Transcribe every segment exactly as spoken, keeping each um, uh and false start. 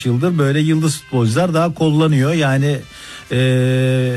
yıldır böyle yıldız futbolcular daha kollanıyor. Yani ee,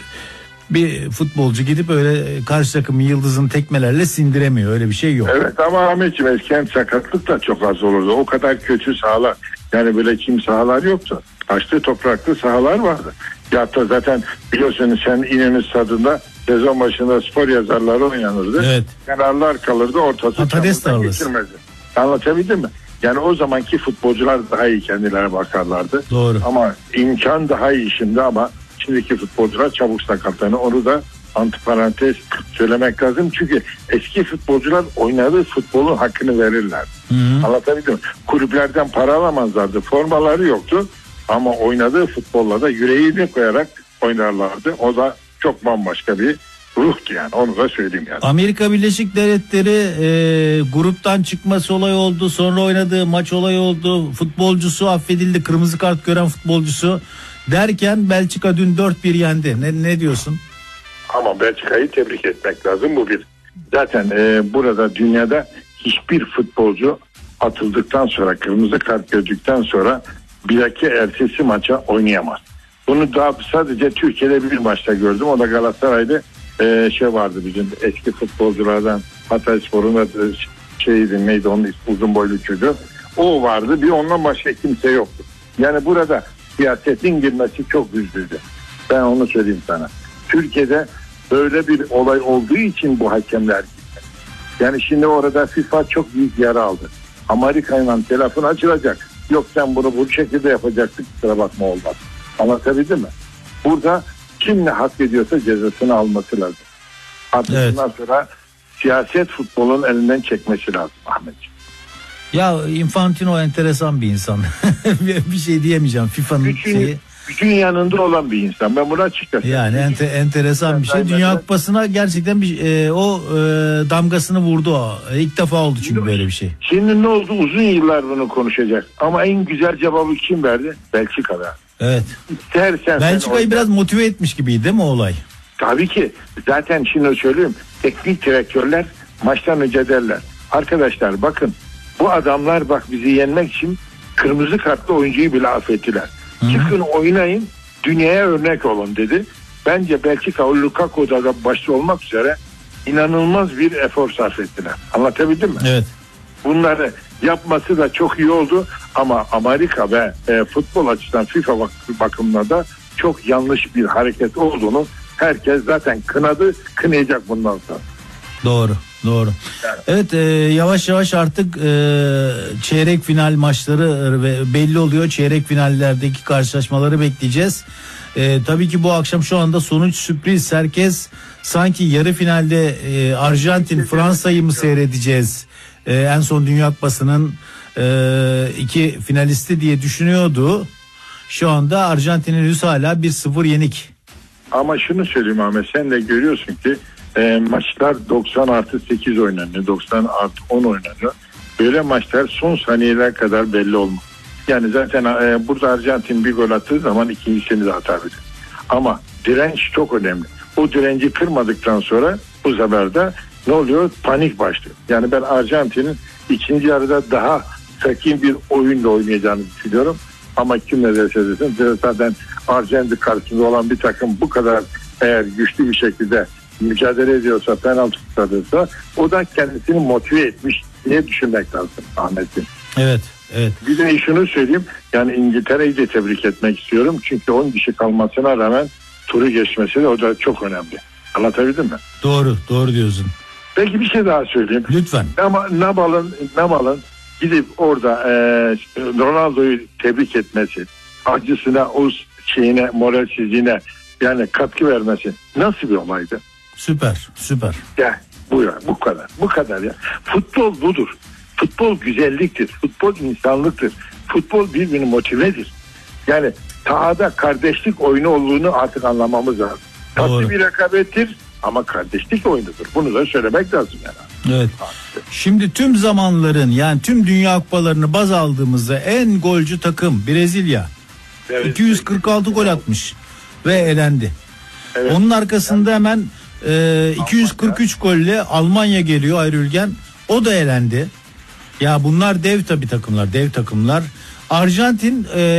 bir futbolcu gidip öyle karşı takımın yıldızını tekmelerle sindiremiyor. Öyle bir şey yok. Evet ama Ahmetciğim eskiden sakatlık da çok az olurdu. O kadar kötü sahalar. Yani böyle kim sahalar yoktu. Taşlı topraklı sahalar vardı. Ya da zaten biliyorsunuz sen İnönü Stadı'nda sezon başında spor yazarları oynanırdı. Evet. Kenarlar kalırdı, ortası çamurdan geçirmezdi. Anlatabildim mi? Yani o zamanki futbolcular daha iyi kendilerine bakarlardı. Doğru. Ama imkan daha iyi şimdi ama şimdiki futbolcular çabuk sakatlanıyor. Onu da antiparantez söylemek lazım. Çünkü eski futbolcular oynadığı futbolun hakkını verirler. Hı hı. Anlatabildim mi? Kulüplerden para alamazlardı. Formaları yoktu. Ama oynadığı futbolla da yüreğini koyarak oynarlardı. O da çok bambaşka bir ruhtu yani. Onu da söyleyeyim yani. Amerika Birleşik Devletleri e, gruptan çıkması olay oldu. Sonra oynadığı maç olay oldu. Futbolcusu affedildi. Kırmızı kart gören futbolcusu derken Belçika dün dört bir yendi. Ne, ne diyorsun? Ama Belçika'yı tebrik etmek lazım. Bu bir. Zaten e, burada dünyada hiçbir futbolcu atıldıktan sonra, kırmızı kart gördükten sonra bir dahaki ertesi maça oynayamaz. Bunu daha sadece Türkiye'de bir maçta gördüm. O da Galatasaray'da e, şey vardı bizim eski futbolculardan, Hatayspor'un da şeydi neydi onun uzun boylu çocuğu. O vardı. Bir ondan başka kimse yoktu. Yani burada siyasetin girmesi çok üzücü. Ben onu söyleyeyim sana. Türkiye'de böyle bir olay olduğu için bu hakemler gitti. Yani şimdi orada FIFA çok büyük yara aldı. Amerika'yla telefon açılacak. Yok sen bunu bu şekilde yapacaksın, kusura bakma olmaz. Anlatabildim mi? Burada kim ne hak ediyorsa cezasını alması lazım. Artık evet. Bundan sonra siyaset futbolun elinden çekmesi lazım Ahmetciğim. Ya Infantino enteresan bir insan. Bir şey diyemeyeceğim. FIFA'nın Bütün, şeyi. Bütün yanında olan bir insan. Ben buna açıkçası. Yani ente, enteresan bir şey. Dünya Kupası'na gerçekten bir e, o e, damgasını vurdu o. E, ilk defa oldu çünkü böyle bir şey. Şimdi ne oldu? Uzun yıllar bunu konuşacak. Ama en güzel cevabı kim verdi? Belçika'da. Evet. İstersen Belçika'yı biraz motive etmiş gibiydi değil mi olay? Tabii ki. Zaten şimdi söyleyeyim. Teknik direktörler maçtan önce derler. Arkadaşlar bakın bu adamlar bak bizi yenmek için kırmızı kartlı oyuncuyu bile affettiler. Hı-hı. Çıkın oynayın, dünyaya örnek olun dedi. Bence Belçika o Lukaku'da da başta olmak üzere inanılmaz bir efor sarf ettiler. Anlatabildim mi? Evet. Bunları yapması da çok iyi oldu ama Amerika ve e, futbol açısından FIFA bakımına da çok yanlış bir hareket olduğunu herkes zaten kınadı, kınayacak bundan sonra. Doğru, doğru. Yani. Evet, e, yavaş yavaş artık e, çeyrek final maçları ve belli oluyor. Çeyrek finallerdeki karşılaşmaları bekleyeceğiz. E, tabii ki bu akşam şu anda sonuç sürpriz. Herkes sanki yarı finalde e, Arjantin Fransa'yı mı seyredeceğiz? E, en son Dünya Kupası'nın e, iki finalisti diye düşünüyordu. Şu anda Arjantin'in yüzü hala bir sıfır yenik. Ama şunu söyleyeyim Ahmet, sen de görüyorsun ki e, maçlar doksan artı sekiz oynanıyor, doksan artı on oynanıyor. Böyle maçlar son saniyeler kadar belli olmaz. Yani zaten e, burada Arjantin bir gol attığı zaman ikincisini de atabilir. Ama direnç çok önemli. O direnci kırmadıktan sonra bu sefer de ne oluyor? Panik başlıyor. Yani ben Arjantin'in ikinci yarıda daha sakin bir oyunla oynayacağını düşünüyorum. Ama kim ne derse desin zaten Arjantin karşısında olan bir takım bu kadar eğer güçlü bir şekilde mücadele ediyorsa, penaltı tutarsa o da kendisini motive etmiş diye düşünmek lazım Ahmet'ciğim. Evet, evet. Bir de şunu söyleyeyim, yani İngiltere'yi de tebrik etmek istiyorum. Çünkü on kişi kalmasına rağmen turu geçmesi de o da çok önemli. Anlatabildim mi? Doğru, doğru diyorsun. Peki bir şey daha söyleyeyim. Lütfen. Nabal'ın, Nabal'ın gidip orada e, Ronaldo'yu tebrik etmesi, acısına, o şeyine, moralsizliğine yani katkı vermesi nasıl bir olaydı? Süper, süper. Ya bu ya, bu kadar, bu kadar ya. Futbol budur. Futbol güzelliktir. Futbol insanlıktır. Futbol birbirini motivedir. Yani sahada kardeşlik oyunu olduğunu artık anlamamız lazım. Tatlı bir rekabettir ama kardeşlik oyunudur. Bunu da söylemek lazım yani. Evet. Şimdi tüm zamanların yani tüm Dünya Kupalarını baz aldığımızda en golcü takım Brezilya. Evet. iki yüz kırk altı gol atmış ve elendi. Evet. Onun arkasında hemen e, iki yüz kırk üç golle Almanya geliyor, Ayrılgen. O da elendi. Ya bunlar dev tabii takımlar, dev takımlar. Arjantin e,